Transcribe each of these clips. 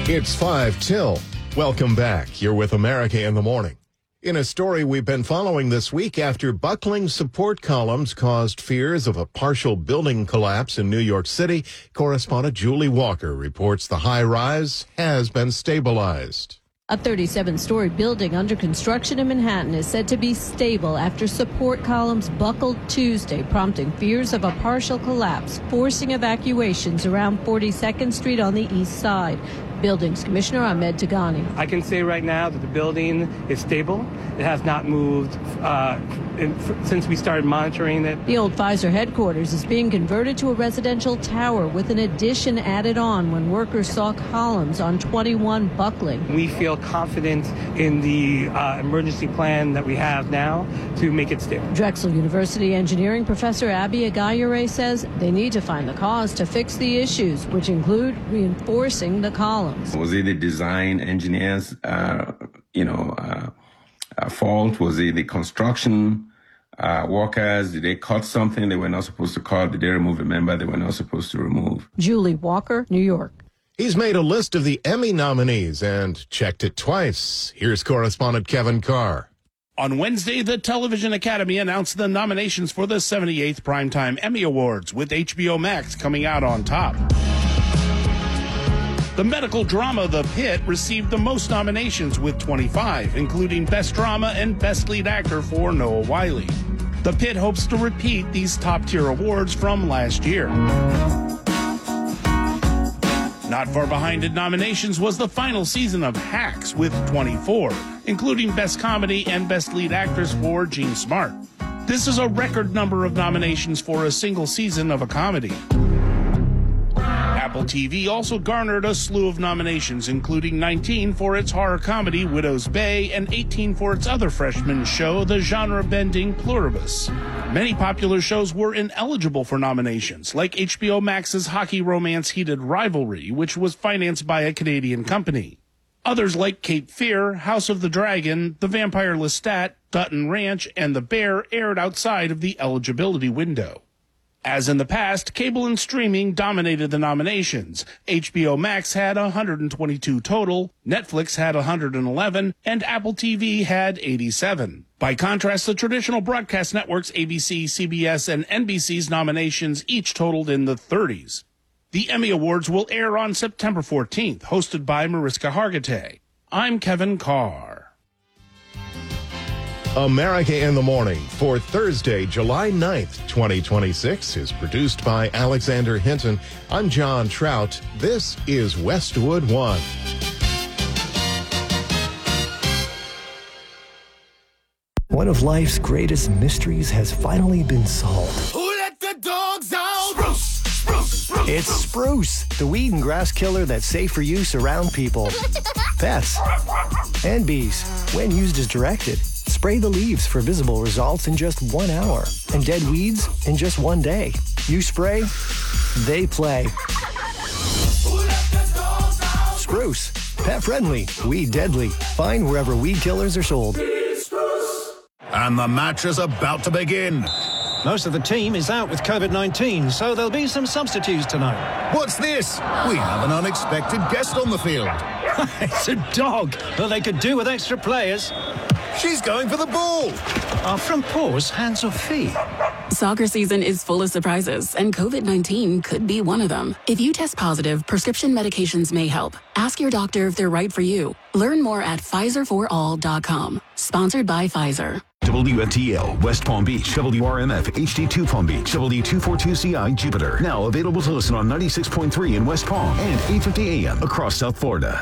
It's 5 till. Welcome back. You're with America in the Morning. In a story we've been following this week, after buckling support columns caused fears of a partial building collapse in New York City, correspondent Julie Walker reports the high-rise has been stabilized. A 37-story building under construction in Manhattan is said to be stable after support columns buckled Tuesday, prompting fears of a partial collapse, forcing evacuations around 42nd Street on the east side. Buildings Commissioner Ahmed Tagani. I can say right now that the building is stable. It has not moved since we started monitoring it. The old Pfizer headquarters is being converted to a residential tower with an addition added on when workers saw columns on 21 buckling. We feel confident in the emergency plan that we have now to make it stable. Drexel University engineering professor Abby Agayure says they need to find the cause to fix the issues, which include reinforcing the columns. Was it the design engineers, fault? Was it the construction workers? Did they cut something they were not supposed to cut? Did they remove a member they were not supposed to remove? Julie Walker, New York. He's made a list of the Emmy nominees and checked it twice. Here's correspondent Kevin Carr. On Wednesday, the Television Academy announced the nominations for the 78th Primetime Emmy Awards, with HBO Max coming out on top. The medical drama The Pit received the most nominations with 25, including Best Drama and Best Lead Actor for Noah Wyle. The Pit hopes to repeat these top-tier awards from last year. Not far behind in nominations was the final season of Hacks with 24, including Best Comedy and Best Lead Actress for Jean Smart. This is a record number of nominations for a single season of a comedy. Apple TV also garnered a slew of nominations, including 19 for its horror comedy Widow's Bay and 18 for its other freshman show, the genre-bending Pluribus. Many popular shows were ineligible for nominations, like HBO Max's hockey romance Heated Rivalry, which was financed by a Canadian company. Others like Cape Fear, House of the Dragon, The Vampire Lestat, Dutton Ranch, and The Bear aired outside of the eligibility window. As in the past, cable and streaming dominated the nominations. HBO Max had 122 total, Netflix had 111, and Apple TV had 87. By contrast, the traditional broadcast networks ABC, CBS, and NBC's nominations each totaled in the 30s. The Emmy Awards will air on September 14th, hosted by Mariska Hargitay. I'm Kevin Carr. America in the Morning for Thursday, July 9th, 2026 is produced by Alexander Hinton. I'm John Trout. This is Westwood One. One of life's greatest mysteries has finally been solved. Who let the dogs out? Spruce, spruce, spruce. It's Spruce, the weed and grass killer that's safe for use around people, pets, and bees when used as directed. Spray the leaves for visible results in just 1 hour and dead weeds in just 1 day. You spray, they play. Spruce, pet friendly, weed deadly. Find wherever weed killers are sold. And the match is about to begin. Most of the team is out with COVID-19, so there'll be some substitutes tonight. What's this? We have an unexpected guest on the field. It's a dog, but they could do with extra players. She's going for the ball. Are front paws hands or feet? Soccer season is full of surprises, and COVID-19 could be one of them. If you test positive, prescription medications may help. Ask your doctor if they're right for you. Learn more at PfizerForAll.com. Sponsored by Pfizer. WFTL, West Palm Beach, WRMF, HD2 Palm Beach, W242CI, Jupiter. Now available to listen on 96.3 in West Palm and 850 AM across South Florida.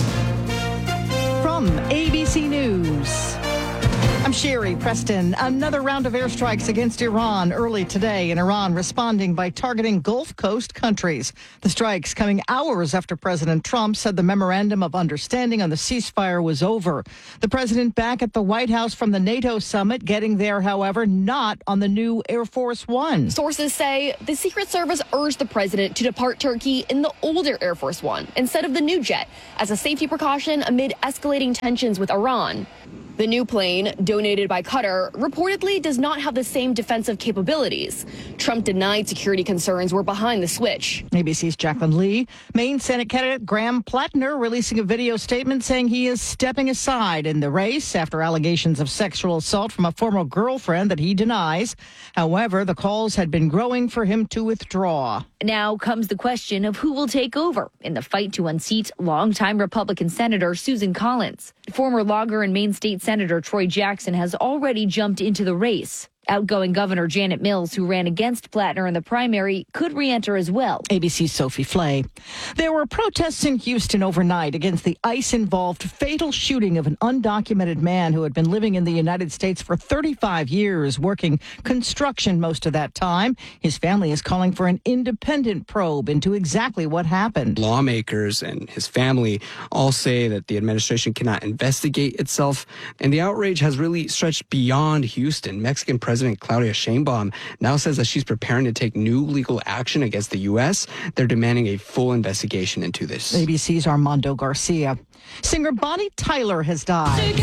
From ABC News, I'm Sherry Preston. Another round of airstrikes against Iran early today, and Iran responding by targeting Gulf Coast countries. The strikes coming hours after President Trump said the memorandum of understanding on the ceasefire was over. The president back at the White House from the NATO summit, getting there, however, not on the new Air Force One. Sources say the Secret Service urged the president to depart Turkey in the older Air Force One instead of the new jet as a safety precaution amid escalating tensions with Iran. The new plane, donated by Qatar, reportedly does not have the same defensive capabilities. Trump denied security concerns were behind the switch. ABC's Jacqueline Lee. Maine Senate candidate Graham Plattner releasing a video statement saying he is stepping aside in the race after allegations of sexual assault from a former girlfriend that he denies. However, the calls had been growing for him to withdraw. Now comes the question of who will take over in the fight to unseat longtime Republican Senator Susan Collins. Former logger and Maine State Senator Troy Jackson has already jumped into the race. Outgoing Governor Janet Mills, who ran against Plattner in the primary, could re-enter as well. ABC's Sophie Flay. There were protests in Houston overnight against the ICE-involved fatal shooting of an undocumented man who had been living in the United States for 35 years, working construction most of that time. His family is calling for an independent probe into exactly what happened. Lawmakers and his family all say that the administration cannot investigate itself, and the outrage has really stretched beyond Houston. Mexican President Claudia Sheinbaum now says that she's preparing to take new legal action against the U.S. They're demanding a full investigation into this. ABC's Armando Garcia. Singer Bonnie Tyler has died.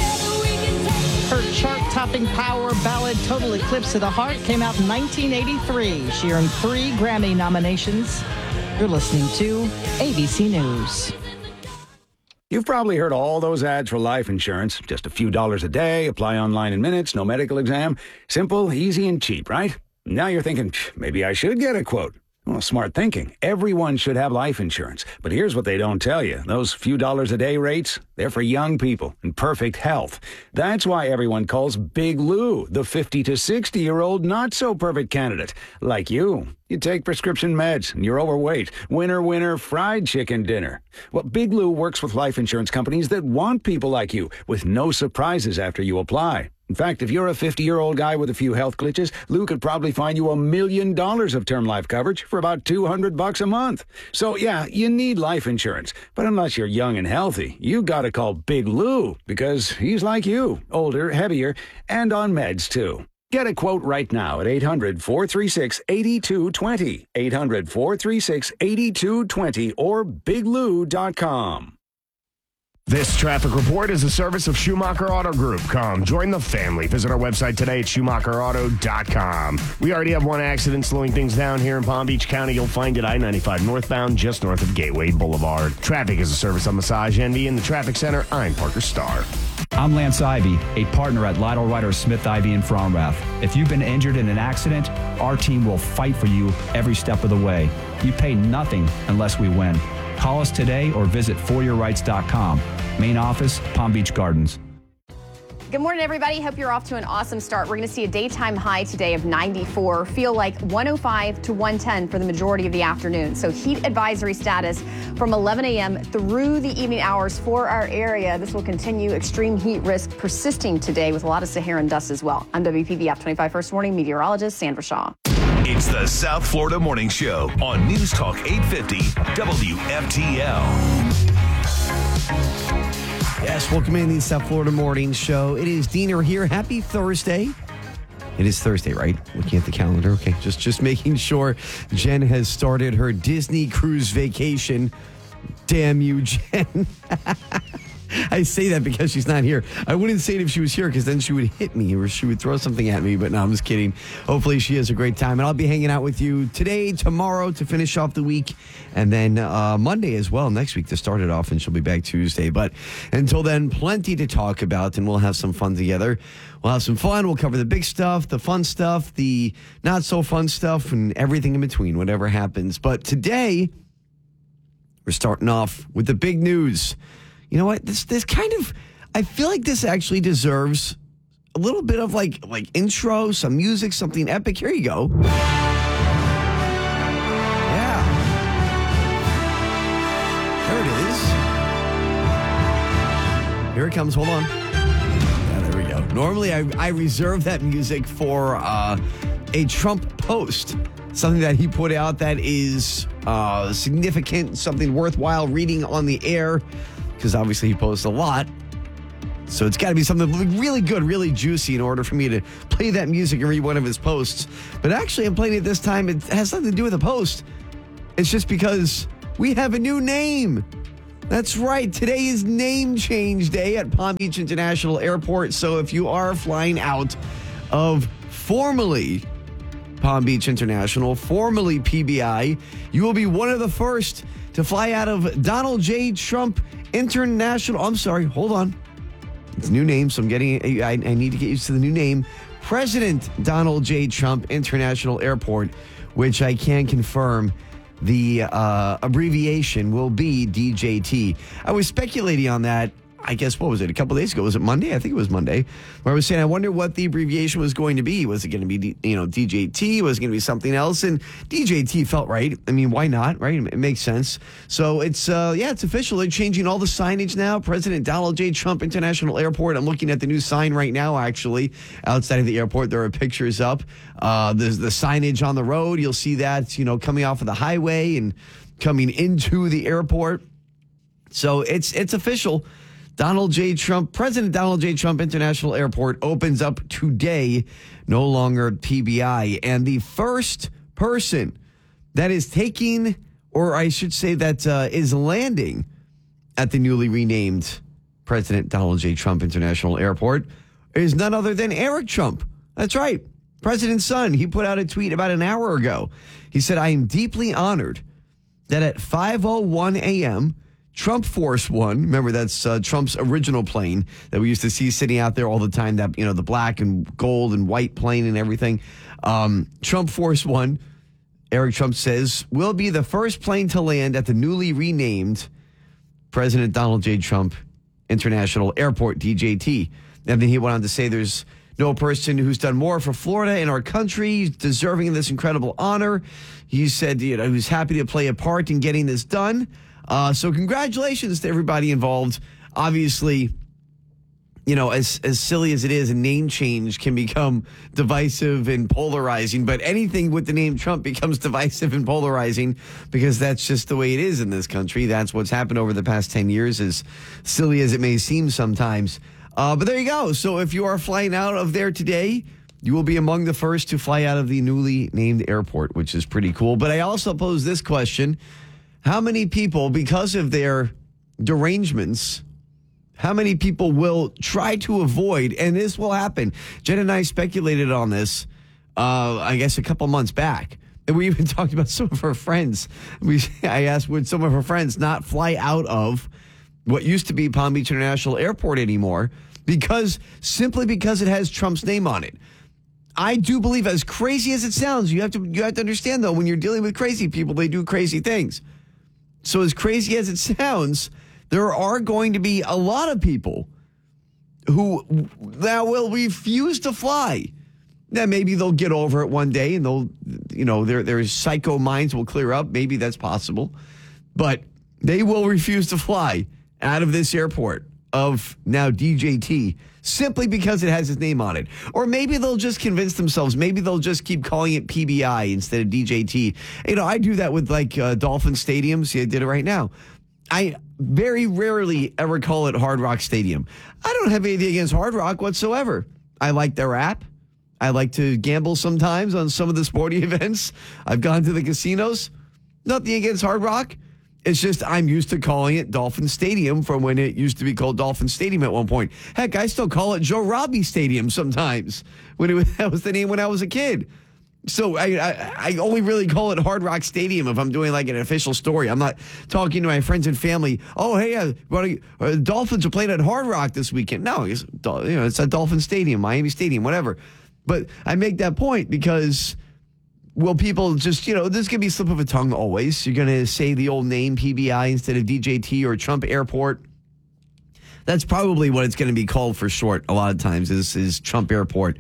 Her chart-topping power ballad Total Eclipse of the Heart came out in 1983. She earned 3 Grammy nominations. You're listening to ABC News. You've probably heard all those ads for life insurance. Just a few dollars a day, apply online in minutes, no medical exam. Simple, easy, and cheap, right? Now you're thinking, maybe I should get a quote. Well, smart thinking. Everyone should have life insurance. But here's what they don't tell you. Those few dollars a day rates, they're for young people in perfect health. That's why everyone calls Big Lou the 50 to 60-year-old not-so-perfect candidate. Like you. You take prescription meds and you're overweight. Winner, fried chicken dinner. Well, Big Lou works with life insurance companies that want people like you with no surprises after you apply. In fact, if you're a 50-year-old guy with a few health glitches, Lou could probably find you $1 million of term life coverage for about $200 a month. So, yeah, you need life insurance. But unless you're young and healthy, you got to call Big Lou because he's like you, older, heavier, and on meds, too. Get a quote right now at 800-436-8220, 800-436-8220, or biglou.com. This traffic report is a service of Schumacher Auto Group. Come, join the family. Visit our website today at SchumacherAuto.com. We already have one accident slowing things down here in Palm Beach County. You'll find it I-95 northbound, just north of Gateway Boulevard. Traffic is a service of Massage Envy in the Traffic Center. I'm Parker Starr. I'm Lance Ivy, a partner at Lytle Ryder Smith Ivy in Fromrath. If you've been injured in an accident, our team will fight for you every step of the way. You pay nothing unless we win. Call us today or visit foryourrights.com. Main office, Palm Beach Gardens. Good morning, everybody. Hope you're off to an awesome start. We're going to see a daytime high today of 94, feel like 105 to 110 for the majority of the afternoon. So heat advisory status from 11 a.m. through the evening hours for our area. This will continue. Extreme heat risk persisting today with a lot of Saharan dust as well. I'm WPB App 25 First Warning meteorologist Sandra Shaw. It's the South Florida Morning Show on News Talk 850 WFTL. Yes, welcome in the South Florida Morning Show. It is Diener here. Happy Thursday. It is Thursday, right? Looking at the calendar. Okay, just making sure Jen has started her Disney cruise vacation. Damn you, Jen. I say that because she's not here. I wouldn't say it if she was here because then she would hit me or she would throw something at me. But no, I'm just kidding. Hopefully she has a great time. And I'll be hanging out with you today, tomorrow to finish off the week. And then Monday as well, next week to start it off. And she'll be back Tuesday. But until then, plenty to talk about. And we'll have some fun together. We'll have some fun. We'll cover the big stuff, the fun stuff, the not so fun stuff, and everything in between, whatever happens. But today, we're starting off with the big news. You know what? This kind of, I feel like this actually deserves a little bit of like intro, some music, something epic. Here you go. Yeah. There it is. Here it comes. Hold on. Yeah, there we go. Normally, I reserve that music for a Trump post. Something that he put out that is significant, something worthwhile reading on the air. Because obviously he posts a lot. So it's got to be something really good, really juicy in order for me to play that music and read one of his posts. But actually, I'm playing it this time. It has nothing to do with the post. It's just because we have a new name. That's right. Today is name change day at Palm Beach International Airport. So if you are flying out of formerly Palm Beach International, formerly PBI, you will be one of the first to fly out of Donald J. Trump International. I'm sorry, hold on. It's a new name, so I need to get used to the new name. President Donald J. Trump International Airport, which I can confirm the abbreviation will be DJT. I was speculating on that, I guess, what was it, a couple days ago? Was it Monday? I think it was Monday, where I was saying, I wonder what the abbreviation was going to be. Was it going to be, DJT? Was it going to be something else? And DJT felt right. I mean, why not, right? It makes sense. So it's, it's official. They're changing all the signage now. President Donald J. Trump International Airport. I'm looking at the new sign right now, actually. Outside of the airport, there are pictures up. There's the signage on the road. You'll see that, coming off of the highway and coming into the airport. So it's official. President Donald J. Trump International Airport opens up today, no longer PBI. And the first person that is taking, or I should say that is landing at the newly renamed President Donald J. Trump International Airport is none other than Eric Trump. That's right. President's son. He put out a tweet about an hour ago. He said, "I am deeply honored that at 5:01 a.m., Trump Force One," remember that's Trump's original plane that we used to see sitting out there all the time, that, the black and gold and white plane and everything. Trump Force One, Eric Trump says, will be the first plane to land at the newly renamed President Donald J. Trump International Airport, DJT. And then he went on to say there's no person who's done more for Florida and our country, deserving of this incredible honor. He said, he was happy to play a part in getting this done. So congratulations to everybody involved. Obviously, as silly as it is, a name change can become divisive and polarizing, but anything with the name Trump becomes divisive and polarizing because that's just the way it is in this country. That's what's happened over the past 10 years, as silly as it may seem sometimes. But there you go. So if you are flying out of there today, you will be among the first to fly out of the newly named airport, which is pretty cool. But I also pose this question. How many people, because of their derangements, how many people will try to avoid, and this will happen. Jen and I speculated on this, I guess, a couple months back. And we even talked about some of her friends. I asked, would some of her friends not fly out of what used to be Palm Beach International Airport anymore, simply because it has Trump's name on it. I do believe, as crazy as it sounds, you have to understand, though, when you're dealing with crazy people, they do crazy things. So as crazy as it sounds, there are going to be a lot of people who that will refuse to fly. Now, maybe they'll get over it one day and they'll, their psycho minds will clear up. Maybe that's possible. But they will refuse to fly out of this airport of now DJT simply because it has his name on it. Or maybe they'll just convince themselves. Maybe they'll just keep calling it PBI instead of DJT. I do that with Dolphin Stadium. See, I did it right now. I very rarely ever call it Hard Rock Stadium. I don't have anything against Hard Rock whatsoever. I like their app. I like to gamble sometimes on some of the sporting events. I've gone to the casinos. Nothing against Hard Rock. It's just I'm used to calling it Dolphin Stadium from when it used to be called Dolphin Stadium at one point. Heck, I still call it Joe Robbie Stadium sometimes. That was the name when I was a kid. So I only really call it Hard Rock Stadium if I'm doing like an official story. I'm not talking to my friends and family. Oh, hey, Dolphins are playing at Hard Rock this weekend. No, it's at Dolphin Stadium, Miami Stadium, whatever. But I make that point because, will people just, this is going to be a slip of a tongue always. You're going to say the old name PBI instead of DJT or Trump Airport. That's probably what it's going to be called for short a lot of times is Trump Airport.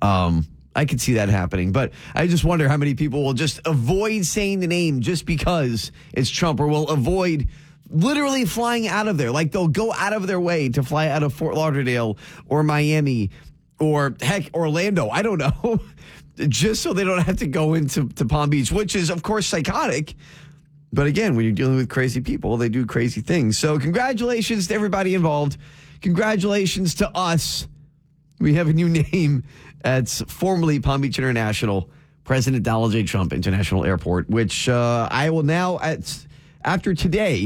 I could see that happening, but I just wonder how many people will just avoid saying the name just because it's Trump, or will avoid literally flying out of there. Like they'll go out of their way to fly out of Fort Lauderdale or Miami or heck, Orlando. I don't know. Just so they don't have to go into Palm Beach, which is, of course, psychotic. But again, when you're dealing with crazy people, they do crazy things. So congratulations to everybody involved. Congratulations to us. We have a new name at formerly Palm Beach International, President Donald J. Trump International Airport, which I will now, after today,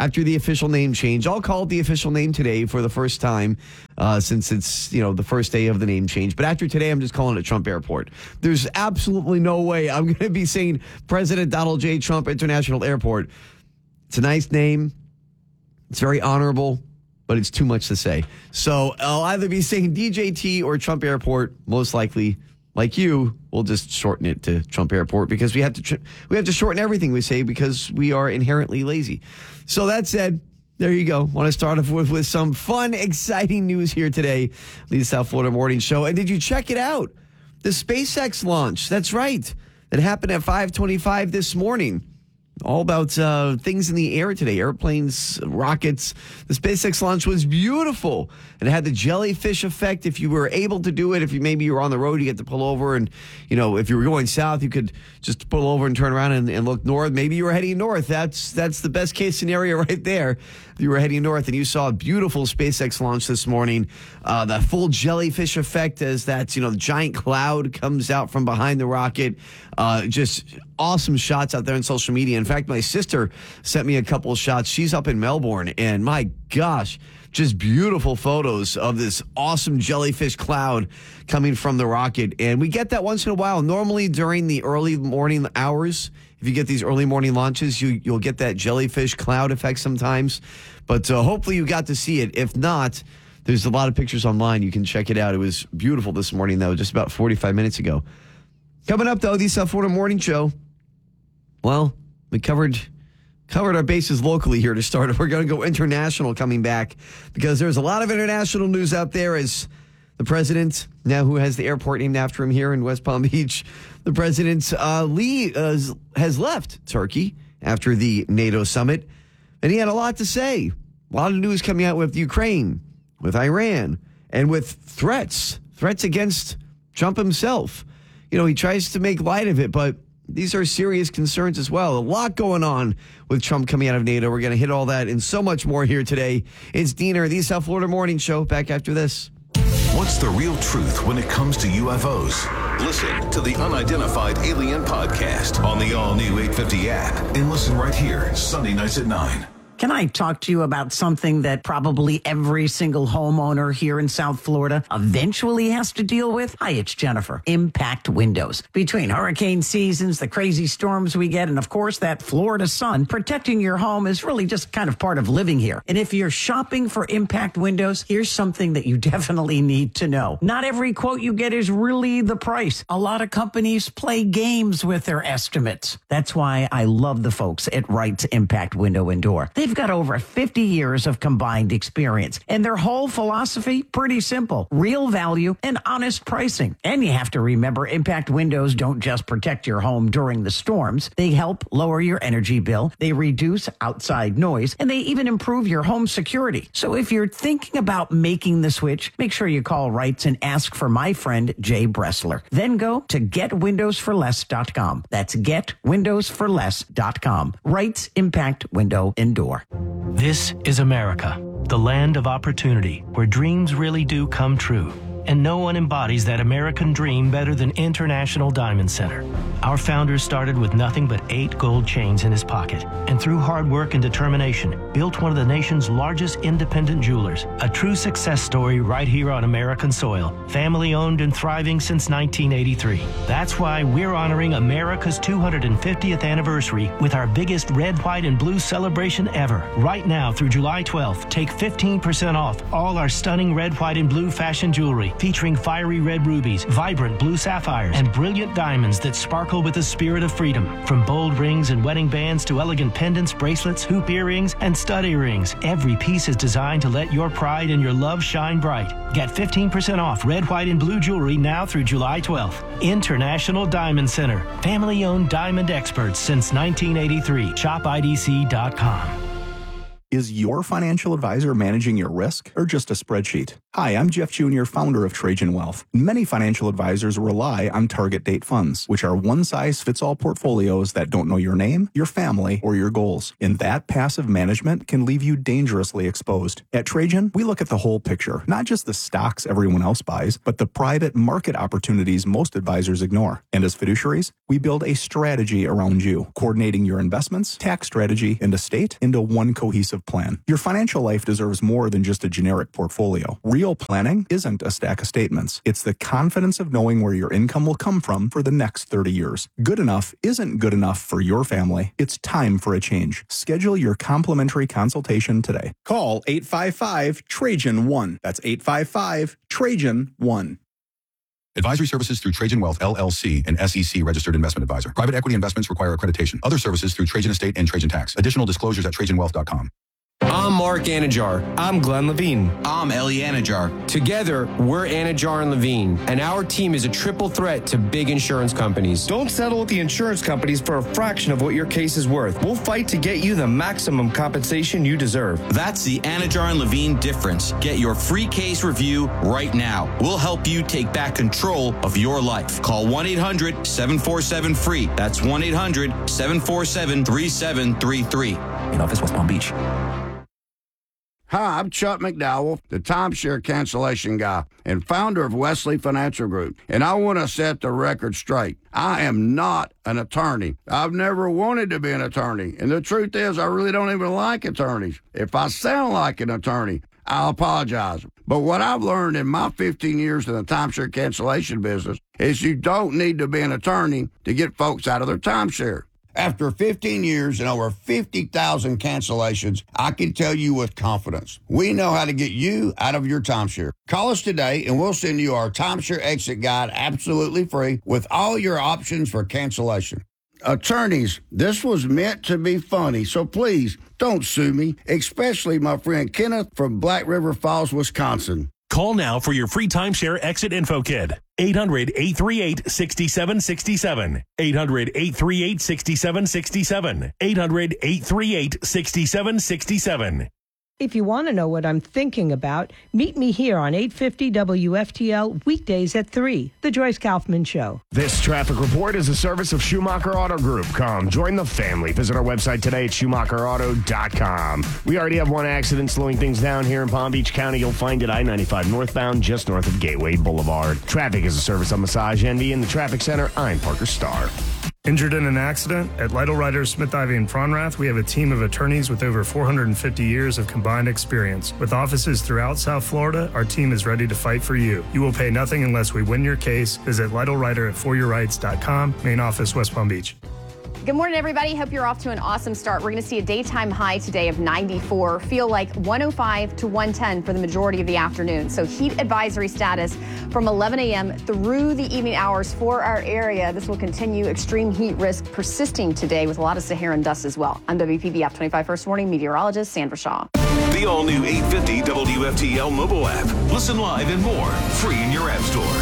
after the official name change. I'll call it the official name today for the first time since it's, the first day of the name change. But after today, I'm just calling it Trump Airport. There's absolutely no way I'm going to be saying President Donald J. Trump International Airport. It's a nice name. It's very honorable, but it's too much to say. So I'll either be saying DJT or Trump Airport, most likely. Like you, we'll just shorten it to Trump Airport because we have to shorten everything we say because we are inherently lazy. So that said, there you go. Want to start off with some fun, exciting news here today. The South Florida Morning Show. And did you check it out? The SpaceX launch. That's right. It happened at 5:25 this morning. All about things in the air today, airplanes, rockets. The SpaceX launch was beautiful. And it had the jellyfish effect. If you were able to do it, maybe you were on the road, you get to pull over. And, if you were going south, you could just pull over and turn around and look north. Maybe you were heading north. That's the best case scenario right there. If you were heading north and you saw a beautiful SpaceX launch this morning, the full jellyfish effect as that, giant cloud comes out from behind the rocket. Just awesome shots out there on social media. In fact, my sister sent me a couple of shots. She's up in Melbourne, and my gosh, just beautiful photos of this awesome jellyfish cloud coming from the rocket. And we get that once in a while. Normally during the early morning hours, if you get these early morning launches, you'll get that jellyfish cloud effect sometimes. But hopefully you got to see it. If not, there's a lot of pictures online. You can check it out. It was beautiful this morning, though, just about 45 minutes ago. Coming up, though, the South Florida Morning Show. Well, we covered our bases locally here to start. We're going to go international coming back because there's a lot of international news out there as the president, now who has the airport named after him here in West Palm Beach, the president has left Turkey after the NATO summit. And he had a lot to say. A lot of news coming out with Ukraine, with Iran, and with threats against Trump himself. He tries to make light of it, but these are serious concerns as well. A lot going on with Trump coming out of NATO. We're going to hit all that and so much more here today. It's Diener, the South Florida Morning Show. Back after this. What's the real truth when it comes to UFOs? Listen to the Unidentified Alien Podcast on the all-new 850 app and listen right here, Sunday nights at 9. Can I talk to you about something that probably every single homeowner here in South Florida eventually has to deal with? Hi, it's Jennifer. Impact Windows. Between hurricane seasons, the crazy storms we get, and of course that Florida sun, protecting your home is really just kind of part of living here. And if you're shopping for Impact Windows, here's something that you definitely need to know. Not every quote you get is really the price. A lot of companies play games with their estimates. That's why I love the folks at Wright's Impact Window and Door. They've got over 50 years of combined experience, and their whole philosophy, pretty simple: real value and honest pricing. And you have to remember, Impact Windows don't just protect your home during the storms. They help lower your energy bill, they reduce outside noise, and they even improve your home security. So if you're thinking about making the switch, make sure you call Wrights and ask for my friend Jay Bressler. Then go to getwindowsforless.com. That's getwindowsforless.com. Wrights Impact Window and Door. This is America, the land of opportunity, where dreams really do come true. And no one embodies that American dream better than International Diamond Center. Our founder started with nothing but 8 gold chains in his pocket, and through hard work and determination, built one of the nation's largest independent jewelers. A true success story right here on American soil. Family owned and thriving since 1983. That's why we're honoring America's 250th anniversary with our biggest red, white, and blue celebration ever. Right now through July 12th, take 15% off all our stunning red, white, and blue fashion jewelry, featuring fiery red rubies, vibrant blue sapphires, and brilliant diamonds that sparkle with the spirit of freedom. From bold rings and wedding bands to elegant pendants, bracelets, hoop earrings, and stud earrings, every piece is designed to let your pride and your love shine bright. Get 15% off red, white, and blue jewelry now through July 12th. International Diamond Center. Family-owned diamond experts since 1983. ShopIDC.com. Is your financial advisor managing your risk or just a spreadsheet? Hi, I'm Jeff Jr., founder of Trajan Wealth. Many financial advisors rely on target date funds, which are one-size-fits-all portfolios that don't know your name, your family, or your goals. And that passive management can leave you dangerously exposed. At Trajan, we look at the whole picture, not just the stocks everyone else buys, but the private market opportunities most advisors ignore. And as fiduciaries, we build a strategy around you, coordinating your investments, tax strategy, and estate into one cohesive plan. Your financial life deserves more than just a generic portfolio. Real planning isn't a stack of statements. It's the confidence of knowing where your income will come from for the next 30 years. Good enough isn't good enough for your family. It's time for a change. Schedule your complimentary consultation today. Call 855-TRAJAN-1. That's 855-TRAJAN-1. Advisory services through Trajan Wealth, LLC, an SEC registered investment advisor. Private equity investments require accreditation. Other services through Trajan Estate and Trajan Tax. Additional disclosures at TrajanWealth.com. I'm Mark Anajar. I'm Glenn Levine. I'm Ellie Anajar. Together, we're Anajar and Levine, and our team is a triple threat to big insurance companies. Don't settle with the insurance companies for a fraction of what your case is worth. We'll fight to get you the maximum compensation you deserve. That's the Anajar and Levine difference. Get your free case review right now. We'll help you take back control of your life. Call 1-800-747-FREE. That's 1-800-747-3733. In office, West Palm Beach. Hi, I'm Chuck McDowell, the timeshare cancellation guy and founder of Wesley Financial Group. And I want to set the record straight. I am not an attorney. I've never wanted to be an attorney. And the truth is, I really don't even like attorneys. If I sound like an attorney, I'll apologize. But what I've learned in my 15 years in the timeshare cancellation business is you don't need to be an attorney to get folks out of their timeshare. After 15 years and over 50,000 cancellations, I can tell you with confidence, we know how to get you out of your timeshare. Call us today and we'll send you our timeshare exit guide absolutely free with all your options for cancellation. Attorneys, this was meant to be funny, so please don't sue me, especially my friend Kenneth from Black River Falls, Wisconsin. Call now for your free timeshare exit info kit. 800-838-6767. 800-838-6767. 800-838-6767. If you want to know what I'm thinking about, meet me here on 850 WFTL weekdays at 3, The Joyce Kaufman Show. This traffic report is a service of Schumacher Auto Group. Come join the family. Visit our website today at SchumacherAuto.com. We already have one accident slowing things down here in Palm Beach County. You'll find it I-95 northbound just north of Gateway Boulevard. Traffic is a service of Massage Envy in the Traffic Center. I'm Parker Starr. Injured in an accident? At Lytle Writers, Smith, Ivy, and Fronrath, we have a team of attorneys with over 450 years of combined experience. With offices throughout South Florida, our team is ready to fight for you. You will pay nothing unless we win your case. Visit Lytle Writer at foryourrights.com. Main office, West Palm Beach. Good morning, everybody. Hope you're off to an awesome start. We're going to see a daytime high today of 94. Feel like 105 to 110 for the majority of the afternoon. So heat advisory status from 11 a.m. through the evening hours for our area. This will continue. Extreme heat risk persisting today with a lot of Saharan dust as well. I'm WPB App 25 First Warning meteorologist Sandra Shaw. The all-new 850 WFTL mobile app. Listen live and more. Free in your app store.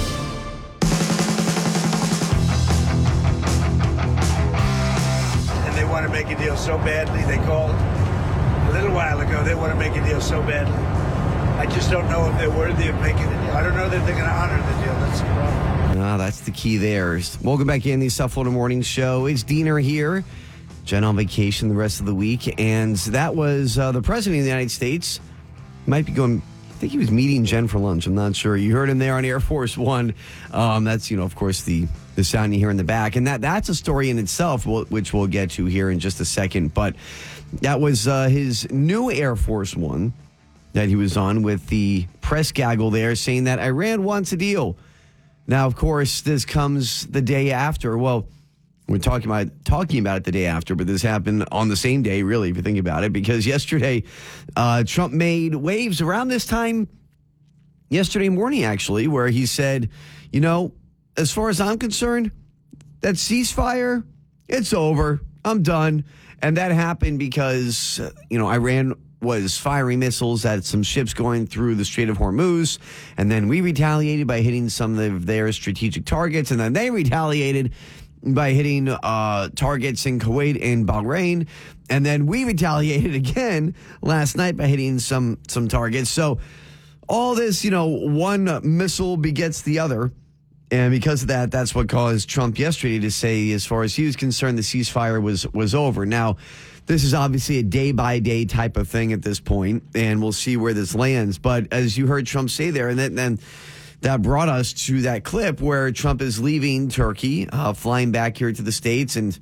They want to make a deal so badly. They called a little while ago. They want to make a deal so badly. I just don't know if they're worthy of making a deal. I don't know that they're going to honor the deal. That's the problem. That's the key there. Welcome back in the South Florida Morning Show. It's Diener here. Jen on vacation the rest of the week. And that was the President of the United States. Might be going... I think he was meeting Jen for lunch. I'm not sure. You heard him there on Air Force One. That's, of course, the sound you hear in the back. And that's a story in itself, which we'll get to here in just a second. But that was his new Air Force One that he was on with the press gaggle there saying that Iran wants a deal. Now, of course, this comes the day after. Well, we're talking about it the day after, but this happened on the same day, really, if you think about it, because yesterday Trump made waves around this time yesterday morning, actually, where he said, as far as I'm concerned, that ceasefire, it's over. I'm done. And that happened because, Iran was firing missiles at some ships going through the Strait of Hormuz. And then we retaliated by hitting some of their strategic targets. And then they retaliated. by hitting targets in Kuwait and Bahrain. And then we retaliated again last night by hitting some targets. So all this, one missile begets the other. And because of that, that's what caused Trump yesterday to say, as far as he was concerned, the ceasefire was over. Now, this is obviously a day-by-day type of thing at this point, and we'll see where this lands. But as you heard Trump say there, and then that brought us to that clip where Trump is leaving Turkey, flying back here to the States, and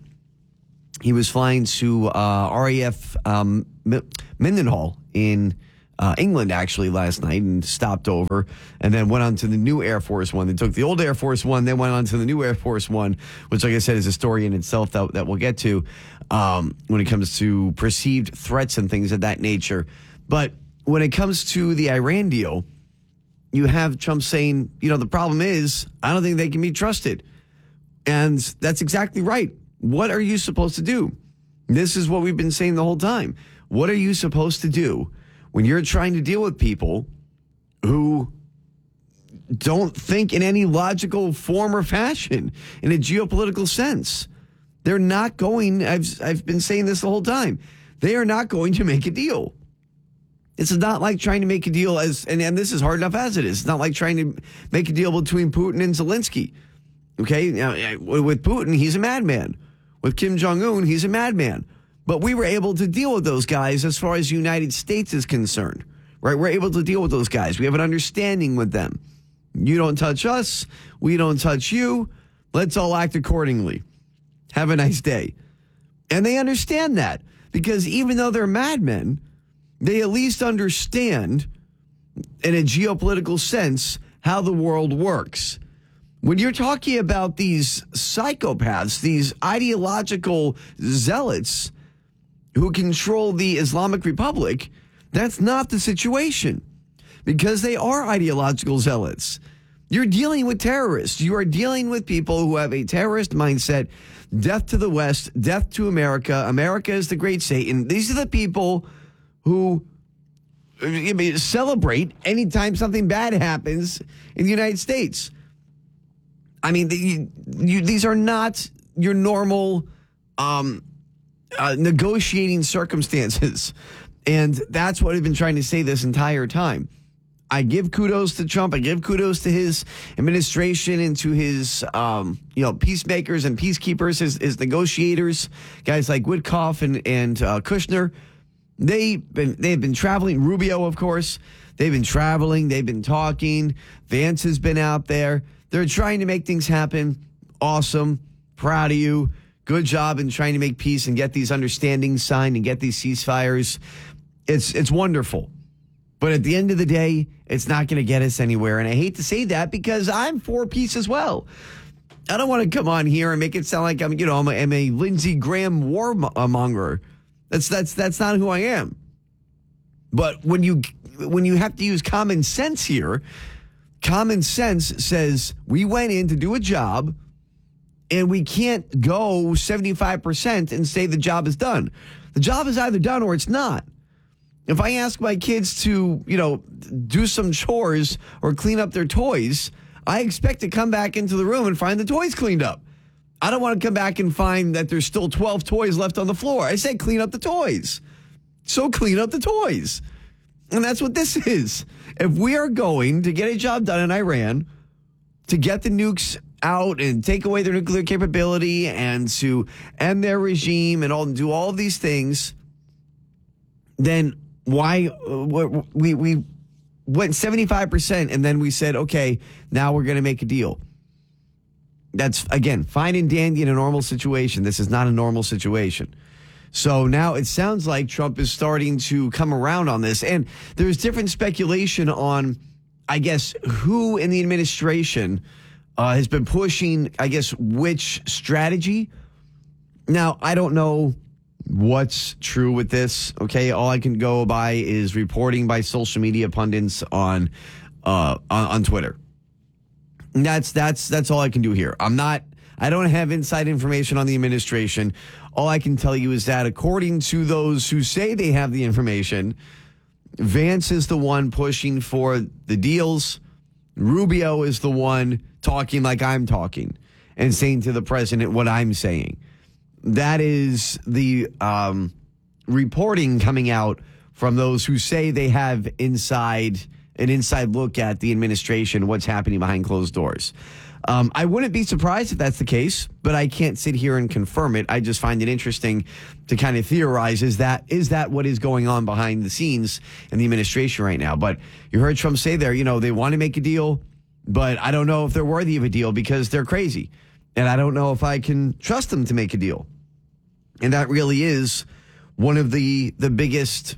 he was flying to RAF Mendenhall in England, actually, last night, and stopped over, and then went on to the new Air Force One. They took the old Air Force One, then went on to the new Air Force One, which, like I said, is a story in itself that we'll get to when it comes to perceived threats and things of that nature. But when it comes to the Iran deal, you have Trump saying, the problem is, I don't think they can be trusted. And that's exactly right. What are you supposed to do? This is what we've been saying the whole time. What are you supposed to do when you're trying to deal with people who don't think in any logical form or fashion, in a geopolitical sense? They're not going, I've been saying this the whole time, they are not going to make a deal. It's not like trying to make a deal and this is hard enough as it is. It's not like trying to make a deal between Putin and Zelensky. Okay? Now, with Putin, he's a madman. With Kim Jong-un, he's a madman. But we were able to deal with those guys as far as the United States is concerned, right? We're able to deal with those guys. We have an understanding with them. You don't touch us. We don't touch you. Let's all act accordingly. Have a nice day. And they understand that because even though they're madmen, they at least understand in a geopolitical sense how the world works. When you're talking about these psychopaths, these ideological zealots who control the Islamic Republic, that's not the situation because they are ideological zealots. You're dealing with terrorists. You are dealing with people who have a terrorist mindset. Death to the West, death to America. America is the great Satan. These are the people who celebrate anytime something bad happens in the United States. I mean, these are not your normal negotiating circumstances. And that's what I've been trying to say this entire time. I give kudos to Trump. I give kudos to his administration and to his, peacemakers and peacekeepers, his negotiators, guys like Witkoff and Kushner. They've been traveling. Rubio, of course. They've been traveling. They've been talking. Vance has been out there. They're trying to make things happen. Awesome. Proud of you. Good job in trying to make peace and get these understandings signed and get these ceasefires. It's wonderful. But at the end of the day, it's not going to get us anywhere. And I hate to say that because I'm for peace as well. I don't want to come on here and make it sound like I'm a Lindsey Graham warmonger. That's not who I am. But when you have to use common sense here, common sense says we went in to do a job and we can't go 75% and say the job is done. The job is either done or it's not. If I ask my kids to, do some chores or clean up their toys, I expect to come back into the room and find the toys cleaned up. I don't want to come back and find that there's still 12 toys left on the floor. I say clean up the toys. So clean up the toys. And that's what this is. If we are going to get a job done in Iran, to get the nukes out and take away their nuclear capability and to end their regime and do all of these things, then why we went 75% and then we said, okay, now we're going to make a deal. That's, again, fine and dandy in a normal situation. This is not a normal situation. So now it sounds like Trump is starting to come around on this. And there's different speculation on, I guess, who in the administration has been pushing, I guess, which strategy. Now, I don't know what's true with this. Okay, all I can go by is reporting by social media pundits on Twitter. And that's all I can do here. I don't have inside information on the administration. All I can tell you is that according to those who say they have the information, Vance is the one pushing for the deals. Rubio is the one talking like I'm talking. and saying to the president what I'm saying. That is the reporting coming out from those who say they have an inside look at the administration, what's happening behind closed doors. I wouldn't be surprised if that's the case, but I can't sit here and confirm it. I just find it interesting to kind of theorize, is that what is going on behind the scenes in the administration right now? But you heard Trump say there, they want to make a deal, but I don't know if they're worthy of a deal because they're crazy. And I don't know if I can trust them to make a deal. And that really is one of the biggest...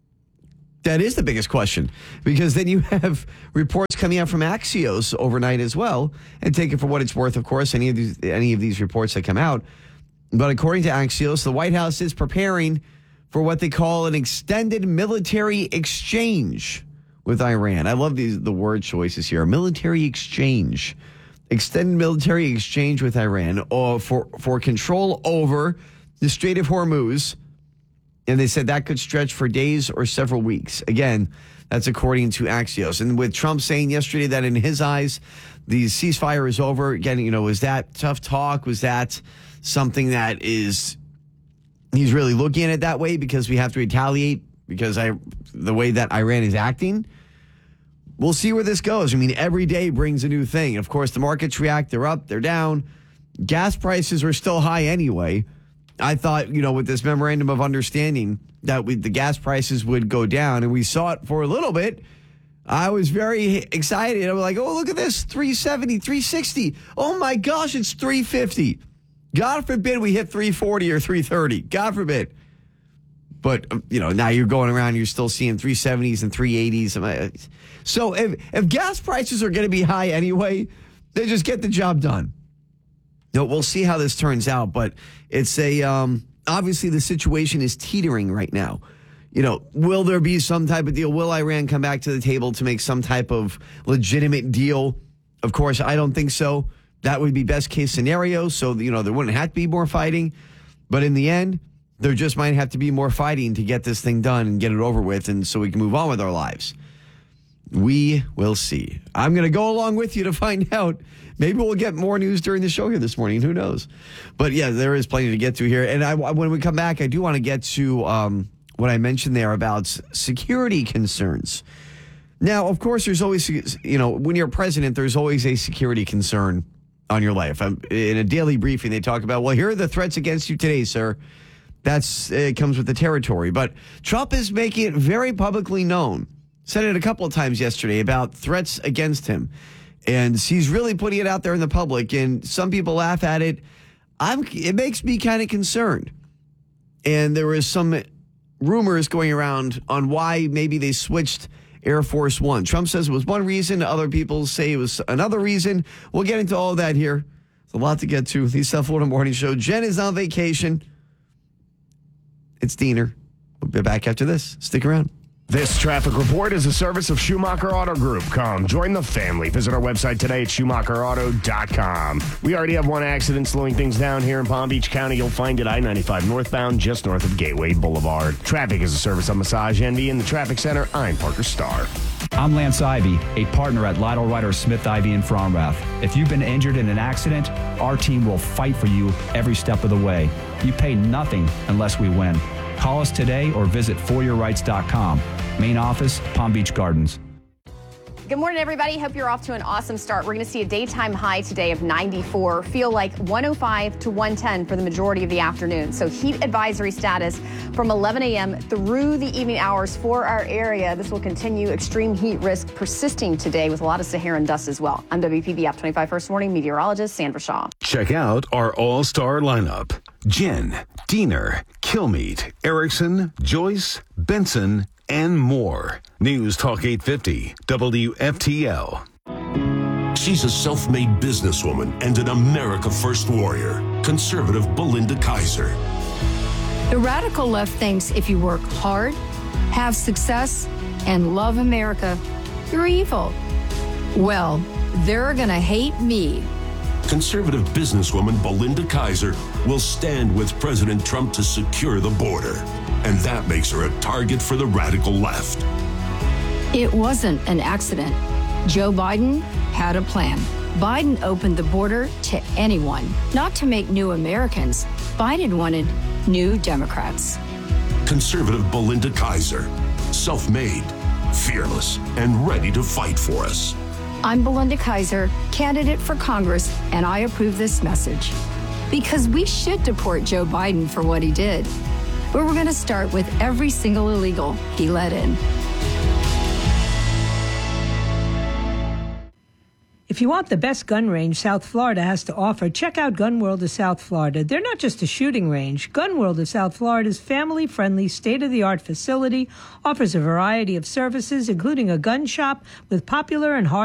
That is the biggest question, because then you have reports coming out from Axios overnight as well, and take it for what it's worth, of course, any of these reports that come out. But according to Axios, the White House is preparing for what they call an extended military exchange with Iran. I love the word choices here. Military exchange. Extended military exchange with Iran for control over the Strait of Hormuz. And they said that could stretch for days or several weeks. Again, that's according to Axios. And with Trump saying yesterday that in his eyes, the ceasefire is over. Again, was that tough talk? Was that something that he's really looking at it that way because we have to retaliate because the way that Iran is acting? We'll see where this goes. I mean, every day brings a new thing. Of course, the markets react. They're up, they're down. Gas prices are still high anyway. I thought, with this memorandum of understanding that the gas prices would go down, and we saw it for a little bit. I was very excited. I was like, oh, look at this, 370, 360. Oh, my gosh, it's 350. God forbid we hit 340 or 330. God forbid. But, now you're going around, you're still seeing 370s and 380s. So if gas prices are going to be high anyway, then just get the job done. We'll see how this turns out, but it's obviously the situation is teetering right now. Will there be some type of deal? Will Iran come back to the table to make some type of legitimate deal? Of course, I don't think so. That would be best case scenario. So, there wouldn't have to be more fighting. But in the end, there just might have to be more fighting to get this thing done and get it over with, and so we can move on with our lives. We will see. I'm going to go along with you to find out. Maybe we'll get more news during the show here this morning. Who knows? But yeah, there is plenty to get to here. And when we come back, I do want to get to what I mentioned there about security concerns. Now, of course, there's always, when you're president, there's always a security concern on your life. In a daily briefing, they talk about, well, here are the threats against you today, sir. It comes with the territory. But Trump is making it very publicly known. Said it a couple of times yesterday about threats against him. And he's really putting it out there in the public, and some people laugh at it. It makes me kind of concerned. And there was some rumors going around on why maybe they switched Air Force One. Trump says it was one reason. Other people say it was another reason. We'll get into all of that here. There's a lot to get to. The South Florida Morning Show. Jen is on vacation. It's Diener. We'll be back after this. Stick around. This traffic report is a service of Schumacher Auto Group. Come, join the family. Visit our website today at SchumacherAuto.com. We already have one accident slowing things down here in Palm Beach County. You'll find it I-95 northbound, just north of Gateway Boulevard. Traffic is a service of Massage Envy in the Traffic Center. I'm Parker Starr. I'm Lance Ivy, a partner at Lytle Ryder Smith Ivy in Fromrath. If you've been injured in an accident, our team will fight for you every step of the way. You pay nothing unless we win. Call us today or visit foryourrights.com. Main office, Palm Beach Gardens. Good morning, everybody. Hope you're off to an awesome start. We're going to see a daytime high today of 94. Feel like 105 to 110 for the majority of the afternoon. So heat advisory status from 11 a.m. through the evening hours for our area. This will continue. Extreme heat risk persisting today with a lot of Saharan dust as well. I'm WPB App 25 First Warning meteorologist Sandra Shaw. Check out our all-star lineup. Jen, Diener, Kilmeade, Erickson, Joyce, Benson, and more. News Talk 850, WFTL. She's a self-made businesswoman and an America First warrior, conservative Belinda Kaiser. The radical left thinks if you work hard, have success, and love America, you're evil. Well, they're gonna hate me. Conservative businesswoman Belinda Kaiser will stand with President Trump to secure the border. And that makes her a target for the radical left. It wasn't an accident. Joe Biden had a plan. Biden opened the border to anyone, not to make new Americans. Biden wanted new Democrats. Conservative Belinda Kaiser, self-made, fearless, and ready to fight for us. I'm Belinda Kaiser, candidate for Congress, and I approve this message. Because we should deport Joe Biden for what he did. But we're going to start with every single illegal he let in. If you want the best gun range South Florida has to offer, check out Gun World of South Florida. They're not just a shooting range. Gun World of South Florida's family-friendly, state-of-the-art facility offers a variety of services, including a gun shop with popular and hard